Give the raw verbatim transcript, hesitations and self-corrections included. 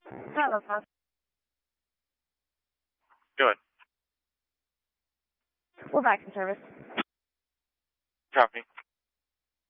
Hello, Bob. Good. We're back in service. Copy.